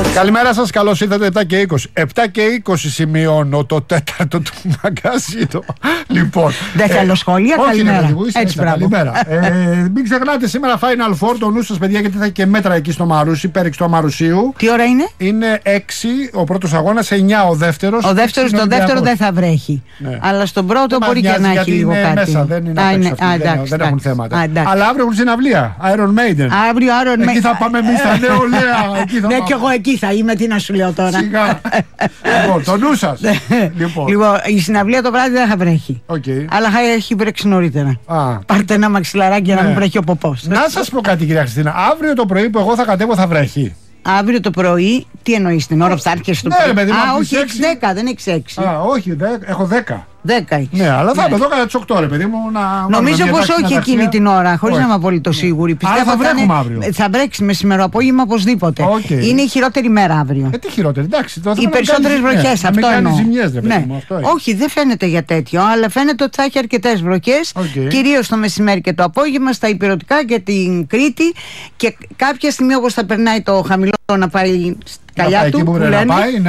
Καλημέρα σας, καλώς ήρθατε. 7 και 20. 7 και 20 σημειώνω το τέταρτο του μαγκαζίνο. Λοιπόν. Δεν θέλω σχόλια, καλημέρα. Έτσι, καλημέρα. Μην ξεχνάτε σήμερα Final Four, το νου σας παιδιά, γιατί θα έχει και μέτρα εκεί στο Μαρούσι, πέριξ του Αμαρουσίου. Τι ώρα είναι? Είναι 6 ο πρώτος αγώνας, 9 ο δεύτερος. Ο δεύτερος, στο δεύτερο δεν θα βρέχει. Ναι. Αλλά στον πρώτο μπορεί και να έχει λίγο κάτι. Μέσα, δεν είναι δεν έχουν θέματα. Αλλά αύριο έχουν συναυλία. Iron Maiden. Αύριο Iron Maiden. Εκεί θα πάμε εμείς στα νεολαία. Ναι, και εγώ εκεί θα είμαι, τι να σου λέω τώρα. Σιγά. Λοιπόν, το νου σας. Λοιπόν, η συναυλία το βράδυ δεν θα βρέχει. Αλλά θα έχει βρέξει νωρίτερα. Πάρτε ένα μαξιλαράκι για να μην βρέχει ο ποπός. Να σας πω κάτι, κυρία Χριστίνα. Αύριο το πρωί που εγώ θα κατέβω θα βρέχει. Αύριο το πρωί, τι εννοείς, την ώρα που θα έρχεσαι το πρωί? Όχι, 6-10, δεν έχεις 6. Όχι, έχω 10. 10. Ναι, αλλά θα είμαι εδώ κατά τις 8 ρε παιδί μου. Νομίζω πως όχι εκείνη την ώρα, χωρίς να είμαι απολύτως σίγουρη. Πιστεύω θα βρέχουμε αύριο. Θα βρέξει μεσημερό απόγευμα οπωσδήποτε. Είναι η χειρότερη μέρα αύριο. Τι χειρότερη, εντάξει. Οι περισσότερες βροχές, αυτό εννοώ. Όχι, δεν φαίνεται για τέτοιο, αλλά φαίνεται ότι θα έχει αρκετές βροχές, κυρίως το μεσημέρι και το απόγευμα, στα ηπειρωτικά και την Κρήτη. Και κάποια στιγμή, όπως θα περνάει το χαμηλό να πάει καλιά του, που λένε,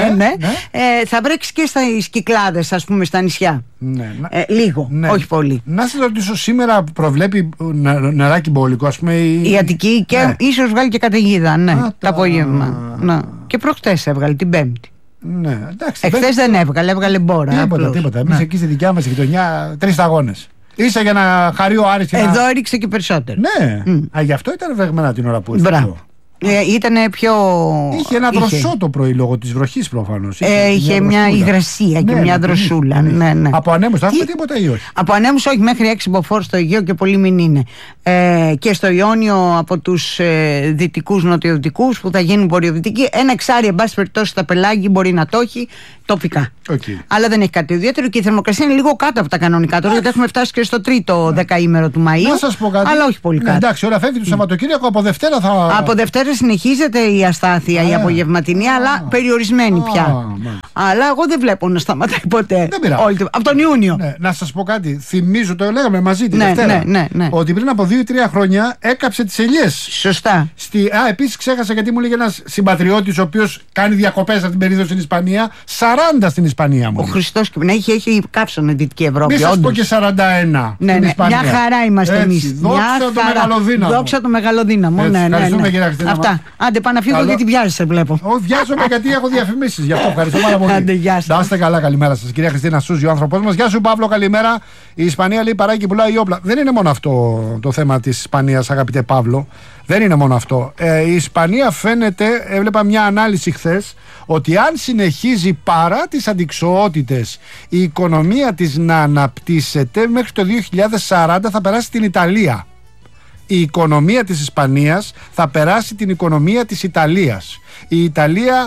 θα βρέξει και στις Κυκλάδες, ας πούμε, στα νησιά. Λίγο, όχι πολύ. Να σας ρωτήσω, σήμερα προβλέπει νεράκι μπόλικο, ας πούμε? Η Αττική και ίσως βγάλει και καταιγίδα, το απόγευμα. Και προχτές έβγαλε, την Πέμπτη. Εχθές δεν έβγαλε μπόρα. Τίποτα. Εμείς εκεί στη δικιά μας γειτονιά 3 αγώνες. Ίσα για να χαρεί ο Άρης. Εδώ έριξε και περισσότερο. Ναι, γι' αυτό ήταν βρεγμένα την ώρα που ήρθε. Ήτανε πιο. Είχε ένα δροσό το πρωί λόγω της βροχής προφανώς. Είχε μια υγρασία και μια δροσούλα. Ναι. Από ανέμους θα έχουμε τίποτα ή όχι? Από ανέμους όχι, μέχρι 6 μποφόρ στο Αιγαίο και πολύ μην είναι. Και στο Ιόνιο από τους δυτικούς νοτιοδυτικούς που θα γίνουν βορειοδυτικοί. Ένα εξάρι, εν πάση περιπτώσει, στα πελάγη μπορεί να το έχει τοπικά. Αλλά δεν έχει κάτι ιδιαίτερο και η θερμοκρασία είναι λίγο κάτω από τα κανονικά τώρα, γιατί έχουμε φτάσει και στο τρίτο δεκαήμερο του Μαΐου. Να σας πω κάτι. Αλλά όχι πολύ κάτω. Εντάξει, ώρα φεύγει το Σαββατοκύριακο, από Δευτέρα θα. Από Δευτέρα συνεχίζεται η αστάθεια, η απογευματινή, αλλά περιορισμένη πια. Αλλά εγώ δεν βλέπω να σταματάει ποτέ. Από τον Ιούνιο. Να σας πω κάτι. Θυμίζω, το λέγαμε μαζί τη Δευτέρα. Ότι πριν από 2-3 χρόνια έκαψε τις ελιές. Σωστά. Επίσης ξέχασα, γιατί μου λέγε ένας συμπατριώτης ο οποίος κάνει διακοπές από την περίοδο στην Ισπανία. 40 στην Ισπανία μου. Ο Χριστός έχει κάψονα Δυτική Ευρώπη. Μην σας πω και 41. Ναι, μια χαρά είμαστε εμείς. Δόξα το μεγαλοδύναμο. Ευχαριστούμε, κύριε Χριστίνα. Αυτά. Άντε, πάω να φύγω γιατί βιάζεσαι, βλέπω. Όχι, βιάζομαι γιατί έχω διαφημίσεις. Γι' αυτό ευχαριστώ πάρα πολύ. Άντε, γεια σας. Να είστε καλά, καλημέρα σας. Κυρία Χριστίνα Σούζη, ο άνθρωπός μας. Γεια σου, Παύλο, καλημέρα. Η Ισπανία λέει παράγει και πουλάει όπλα. Δεν είναι μόνο αυτό το θέμα της Ισπανίας, αγαπητέ Παύλο. Δεν είναι μόνο αυτό. Η Ισπανία φαίνεται, έβλεπα μια ανάλυση χθες, ότι αν συνεχίζει παρά τις αντιξοότητες η οικονομία της να αναπτύσσεται, μέχρι το 2040 θα περάσει την Ιταλία. Η οικονομία της Ισπανίας θα περάσει την οικονομία της Ιταλίας. Η Ιταλία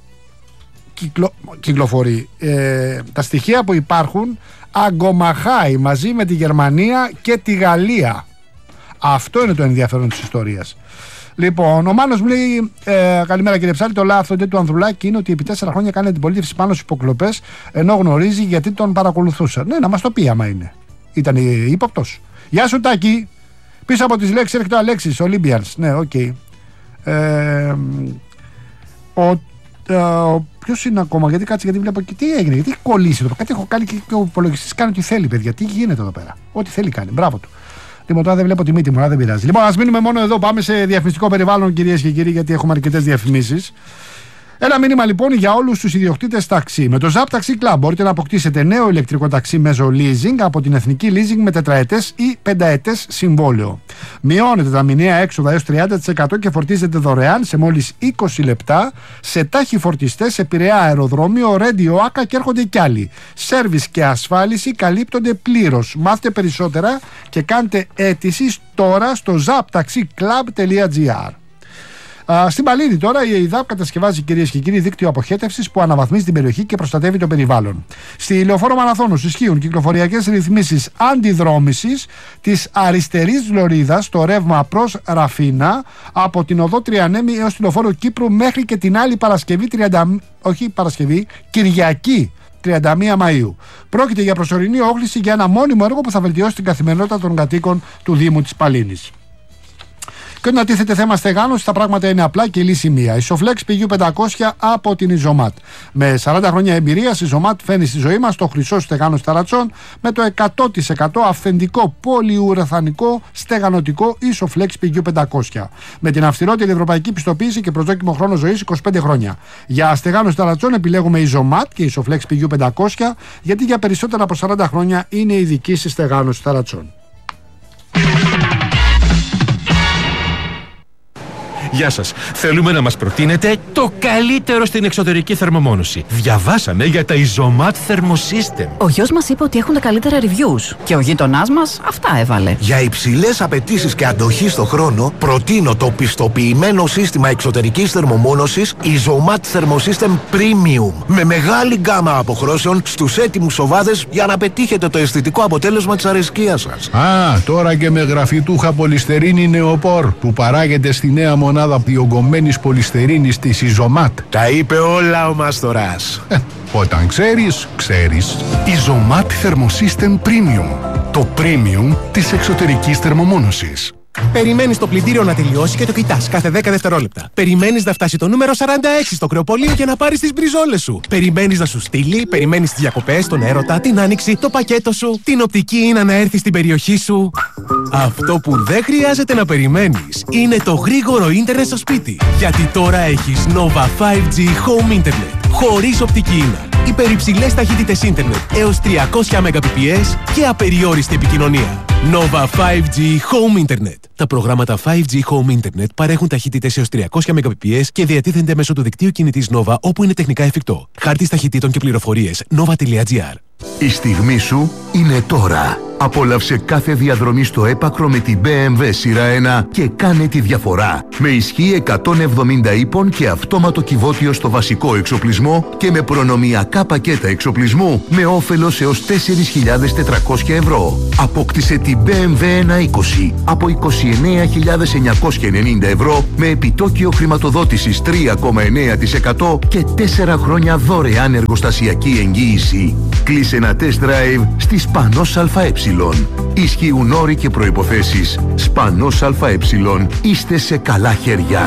κυκλοφορεί. Τα στοιχεία που υπάρχουν αγκομαχάει μαζί με τη Γερμανία και τη Γαλλία. Αυτό είναι το ενδιαφέρον της ιστορίας. Λοιπόν, ο Μάνος μου λέει: καλημέρα κύριε Ψάλη. Το λάθος του Ανδρουλάκη είναι ότι επί 4 χρόνια κάνει αντιπολίτευση πάνω στις υποκλοπές, ενώ γνωρίζει γιατί τον παρακολουθούσε. Ναι, να μας το πει άμα είναι. Ήταν ύποπτος. Γεια σου, Τάκη. Πίσω από τις λέξεις έρχεται ο Αλέξης, Olympians. Ναι, οκ. Ποιος είναι ακόμα, γιατί κάτσε, γιατί βλέπω και τι έγινε, γιατί έχει κολλήσει εδώ. Κάτι έχω κάνει και ο υπολογιστής κάνει ό,τι θέλει, παιδιά. Τι γίνεται εδώ πέρα? Ό,τι θέλει κάνει. Μπράβο του. Λοιπόν, τώρα δεν βλέπω τη μύτη μου, αλλά δεν πειράζει. Λοιπόν, ας μείνουμε μόνο εδώ. Πάμε σε διαφημιστικό περιβάλλον, κυρίες και κύριοι, γιατί έχουμε αρκετές διαφημίσεις. Ένα μήνυμα λοιπόν για όλους τους ιδιοκτήτες ταξί. Με το Zap Taxi Club μπορείτε να αποκτήσετε νέο ηλεκτρικό ταξί μέσω leasing από την Εθνική Leasing με 4ετές ή 5ετές συμβόλαιο. Μειώνετε τα μηνιαία έξοδα έως 30% και φορτίζετε δωρεάν σε μόλις 20 λεπτά σε τάχοι φορτιστές σε Πειραιά αεροδρόμιο, Ρέντιο, Άκα και έρχονται κι άλλοι. Σέρβις και ασφάλιση καλύπτονται πλήρως. Μάθετε περισσότερα και κάντε αίτηση τώρα στο zaptaxiclub.gr. Στην Παλίνη τώρα η ΕΙΔΑΠ κατασκευάζει, κυρίες και κύριοι, δίκτυο αποχέτευσης που αναβαθμίζει την περιοχή και προστατεύει το περιβάλλον. Στη Λεωφόρο Μαναθώνους ισχύουν κυκλοφοριακές ρυθμίσεις αντιδρόμησης της αριστερής λωρίδας στο ρεύμα προς Ραφίνα από την οδό Τριανέμη έως τη Λεωφόρο Κύπρου μέχρι και την άλλη Κυριακή 31 Μαΐου. Πρόκειται για προσωρινή όχληση για ένα μόνιμο έργο που θα βελτιώσει την καθημερινότητα των κατοίκων του Δήμου της Παλίνης. Και όταν τίθεται θέμα στεγάνωση, τα πράγματα είναι απλά και η λύση μία. Ισοφλέξ PU500 από την Ιζωμάτ. Με 40 χρόνια εμπειρίας, η Ιζωμάτ φέρνει στη ζωή μας το χρυσό στεγάνωση ταρατσών με το 100% αυθεντικό πολυουραθανικό στεγανωτικό Ισοφλέξ PU500. Με την αυστηρότερη ευρωπαϊκή πιστοποίηση και προσδόκιμο χρόνο ζωής 25 χρόνια. Για στεγάνωση ταρατσών επιλέγουμε Ιζωμάτ και Ισοφλέξ PU500, γιατί για περισσότερα από 40 χρόνια είναι ειδική στη στεγάνωση ταρατσών. Γεια σας. Θέλουμε να μας προτείνετε το καλύτερο στην εξωτερική θερμομόνωση. Διαβάσαμε για τα Isomat Thermosystem. Ο γιος μας είπε ότι έχουν τα καλύτερα reviews και ο γείτονάς μας αυτά έβαλε. Για υψηλές απαιτήσεις και αντοχή στο χρόνο, προτείνω το πιστοποιημένο σύστημα εξωτερικής θερμομόνωσης Isomat Thermosystem Premium. Με μεγάλη γκάμα αποχρώσεων στους έτοιμους οβάδες για να πετύχετε το αισθητικό αποτέλεσμα της αρεσκίας σας. Τώρα και με γραφιτούχα πολυστερίνη νεοπόρ που παράγεται στη νέα μονάδα διογκωμένης πολυστερίνης της Isomat. Τα είπε όλα ο Μαστοράς. Όταν ξέρεις, ξέρεις. Isomat Thermosystem Premium. Το premium της εξωτερικής θερμομόνωσης. Περιμένεις το πλυντήριο να τελειώσει και το κοιτάς κάθε 10 δευτερόλεπτα. Περιμένεις να φτάσει το νούμερο 46 στο κρεοπολείο για να πάρεις τις μπριζόλες σου. Περιμένεις να σου στείλει, περιμένεις τις διακοπές, τον έρωτα, την άνοιξη, το πακέτο σου, την οπτική ίνα να έρθει στην περιοχή σου. Αυτό που δεν χρειάζεται να περιμένεις είναι το γρήγορο ίντερνετ στο σπίτι. Γιατί τώρα έχεις Nova 5G Home Internet. Χωρίς οπτική ίνα. Υπερυψηλές ταχύτητες ίντερνετ έως 300 Mbps και απεριόριστη επικοινωνία. Nova 5G Home Internet. Τα προγράμματα 5G Home Internet παρέχουν ταχύτητες έως 300 Mbps και διατίθενται μέσω του δικτύου κινητής Nova όπου είναι τεχνικά εφικτό. Χάρτης ταχυτήτων και πληροφορίες nova.gr. Η στιγμή σου είναι τώρα. Απόλαυσε κάθε διαδρομή στο έπακρο με την BMW σειρά 1 και κάνε τη διαφορά. Με ισχύ 170 ύπων και αυτόματο κυβότιο στο βασικό εξοπλισμό και με προνομιακά πακέτα εξοπλισμού με όφελος έως 4.400 ευρώ. Απόκτησε την BMW 120 από 29.990 ευρώ με επιτόκιο χρηματοδότησης 3,9% και 4 χρόνια δωρεάν εργοστασιακή εγγύηση. Κλείσε ένα test drive στη Σπανός ΑΕ. Ισχύουν όροι και προϋποθέσεις. Σπανός ΑΕ. Είστε σε καλά χέρια.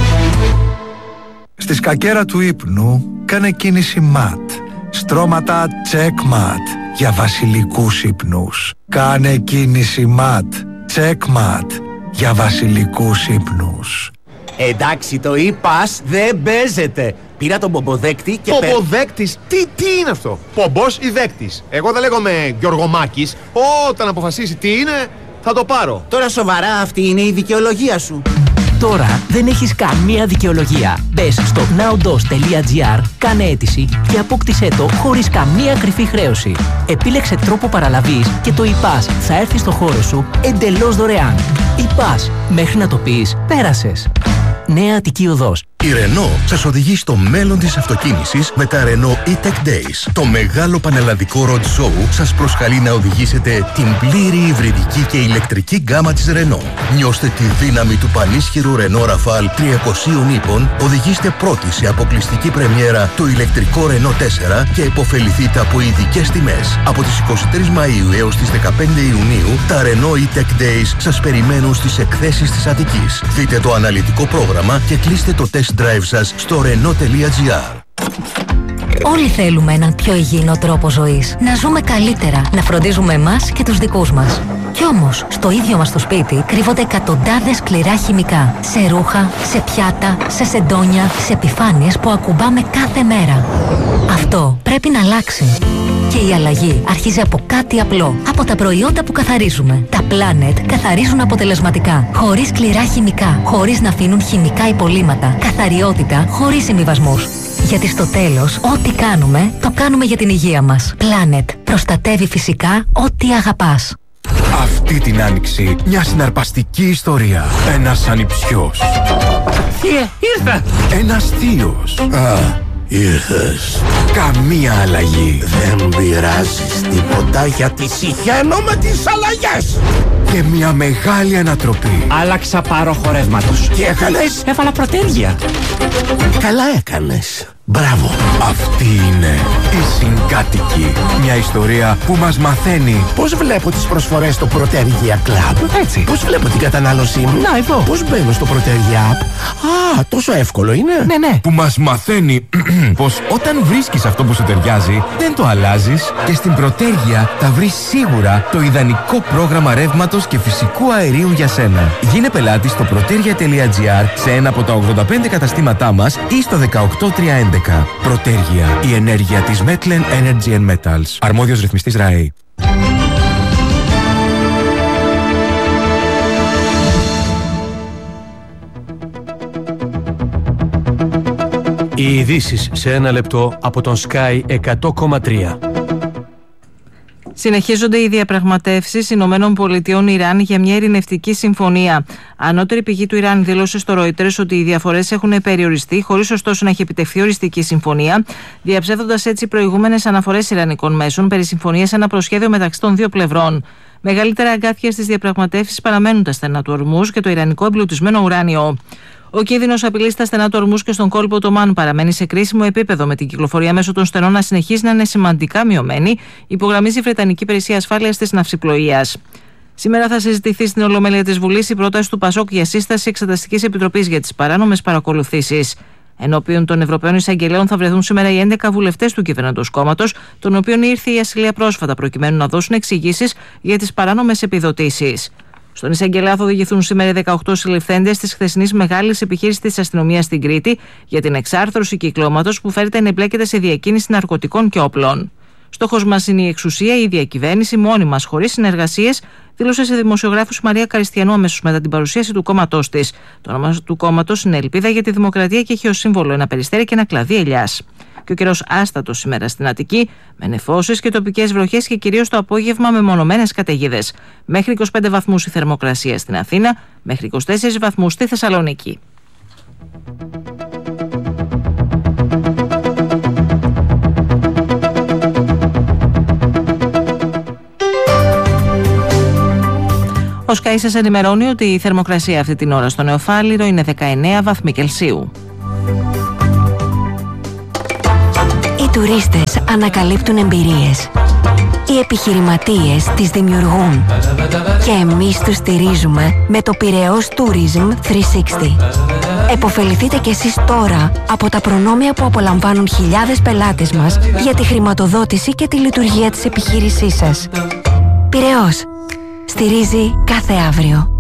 Στη σκακέρα του ύπνου κάνε κίνηση MAT. Στρώματα check MAT για βασιλικούς ύπνους. Κάνε κίνηση MAT. Check MAT για βασιλικούς ύπνους. Εντάξει, το e-pass δεν παίζεται. Πήρα τον πομποδέκτη και... Πομποδέκτης? Τι είναι αυτό? Πομπός ή δέκτης? Εγώ δεν λέγομαι Γιωργομάκης. Όταν αποφασίσει τι είναι, θα το πάρω. Τώρα σοβαρά, αυτή είναι η δικαιολογία σου? Τώρα δεν έχεις καμία δικαιολογία. Μπες στο nowdos.gr, κάνε αίτηση και απόκτησέ το χωρίς καμία κρυφή χρέωση. Επίλεξε τρόπο παραλαβής και το e-pass θα έρθει στο χώρο σου εντελώς δωρεάν. E-pass, μέχρι να το πεις, πέρασες. Νέα Αττική Οδός. Η Renault σας οδηγεί στο μέλλον της αυτοκίνησης με τα Renault E-Tech Days. Το μεγάλο πανελλαδικό road show σας προσκαλεί να οδηγήσετε την πλήρη υβριδική και ηλεκτρική γκάμα της Renault. Νιώστε τη δύναμη του πανίσχυρου Renault Rafale 300 ύπων, οδηγήστε πρώτοι σε αποκλειστική πρεμιέρα το ηλεκτρικό Renault 4 και επωφεληθείτε από ειδικές τιμές. Από τις 23 Μαΐου έως τις 15 Ιουνίου, τα Renault E-Tech Days σας περιμένουν στις εκθέσεις της Αττικής. Δείτε το αναλυτικό πρόγραμμα και κλείστε το test drive σας στο renault.gr. Όλοι θέλουμε έναν πιο υγιεινό τρόπο ζωής. Να ζούμε καλύτερα, να φροντίζουμε εμάς και τους δικούς μας. Κι όμως, στο ίδιο μας το σπίτι κρύβονται εκατοντάδες σκληρά χημικά. Σε ρούχα, σε πιάτα, σε σεντόνια, σε επιφάνειες που ακουμπάμε κάθε μέρα. Αυτό πρέπει να αλλάξει. Και η αλλαγή αρχίζει από κάτι απλό. Από τα προϊόντα που καθαρίζουμε. Τα Planet καθαρίζουν αποτελεσματικά. Χωρίς σκληρά χημικά. Χωρίς να αφήνουν χημικά υπολείμματα. Καθαριότητα χωρίς συμβιβασμούς. Γιατί στο τέλος, ό,τι κάνουμε, το κάνουμε για την υγεία μας. Planet. Προστατεύει φυσικά ό,τι αγαπάς. Αυτή την άνοιξη, μια συναρπαστική ιστορία. Ένας ανιψιός. Ήρθα! Ένας θείος. Ήρθες. Καμία αλλαγή. Δεν πειράζεις τίποτα γιατί συχαίνω με τις αλλαγές. Και μια μεγάλη ανατροπή. Άλλαξα πάρο χορεύματος. Τι έκανες? Έβαλα πρωτέργεια. Καλά έκανες. Μπράβο. Αυτή είναι η Συγκάτοικη. Μια ιστορία που μας μαθαίνει Πώς βλέπω τις προσφορές στο Protergia Club. Έτσι. Πώς βλέπω την κατανάλωσή μου. Να, εδώ. Πώς μπαίνω στο Protergia App. Α, τόσο εύκολο είναι. Ναι. Που μας μαθαίνει πως όταν βρίσκεις αυτό που σου ταιριάζει, δεν το αλλάζεις και στην Protergia θα βρεις σίγουρα το ιδανικό πρόγραμμα ρεύματος και φυσικού αερίου για σένα. Γίνε πελάτη στο protergia.gr σε ένα από τα 85 καταστήματά μας ή στο 18311. Protergia, η ενέργεια της Metlen Energy and Metals. Αρμόδιος ρυθμιστής ΡΑΕ. Οι ειδήσεις σε ένα λεπτό από τον Sky 100,3. Συνεχίζονται οι διαπραγματεύσεις ΗΠΑ-Ιράν για μια ειρηνευτική συμφωνία. Ανώτερη πηγή του Ιράν δήλωσε στο Reuters ότι οι διαφορές έχουν περιοριστεί, χωρίς ωστόσο να έχει επιτευχθεί οριστική συμφωνία, διαψεύδοντας έτσι προηγούμενες αναφορές ιρανικών μέσων περί συμφωνίας σε ένα προσχέδιο μεταξύ των δύο πλευρών. Μεγαλύτερα αγκάθια στις διαπραγματεύσεις παραμένουν τα στενά του Ορμούζ και το ιρανικό εμπλουτισμένο ουράνιο. Ο κίνδυνος απειλής στα στενά του Ορμούζ και στον κόλπο του Ομάν παραμένει σε κρίσιμο επίπεδο, με την κυκλοφορία μέσω των στενών να συνεχίζει να είναι σημαντικά μειωμένη, υπογραμμίζει η Βρετανική Υπηρεσία Ασφάλειας της Ναυσιπλοείας. Σήμερα θα συζητηθεί στην Ολομέλεια της Βουλής η πρόταση του ΠΑΣΟΚ για σύσταση Εξεταστικής Επιτροπής για τις παράνομες παρακολουθήσεις. Ενώπιον των Ευρωπαίων Εισαγγελέων θα βρεθούν σήμερα οι 11 βουλευτές του κυβερνώντος κόμματος, των οποίων ήρθε η ασυλία πρόσφατα προκειμένου να δώσουν εξηγήσεις για τις παράνομες επιδοτήσεις. Στον εισαγγελέα θα οδηγηθούν σήμερα 18 συλληφθέντες της χθεσινής μεγάλης επιχείρησης της αστυνομίας στην Κρήτη για την εξάρθρωση κυκλώματος που φέρεται να εμπλέκεται σε διακίνηση ναρκωτικών και όπλων. Στόχος μας είναι η εξουσία, η διακυβέρνηση, μόνη μας, χωρίς συνεργασίες, δήλωσε σε δημοσιογράφους η Μαρία Καριστιανού αμέσως μετά την παρουσίαση του κόμματός της. Το όνομα του κόμματος είναι Ελπίδα για τη Δημοκρατία και έχει ως σύμβολο ένα περιστέρι και ένα κλαδί ελιάς. Και ο καιρός άστατος σήμερα στην Αττική, με νεφώσεις και τοπικές βροχές και κυρίως το απόγευμα με μονομένες καταιγίδες. Μέχρι 25 βαθμούς η θερμοκρασία στην Αθήνα, μέχρι 24 βαθμούς στη Θεσσαλονίκη. Ο Sky σας ενημερώνει ότι η θερμοκρασία αυτή την ώρα στο Νεοφάλιρο είναι 19 βαθμοί Κελσίου. Οι τουρίστες ανακαλύπτουν εμπειρίες. Οι επιχειρηματίες τις δημιουργούν. Και εμείς τους στηρίζουμε με το Πειραιώς Tourism 360. Εποφεληθείτε κι εσείς τώρα από τα προνόμια που απολαμβάνουν χιλιάδες πελάτες μας για τη χρηματοδότηση και τη λειτουργία της επιχείρησής σας. Πειραιώς. Στηρίζει κάθε αύριο.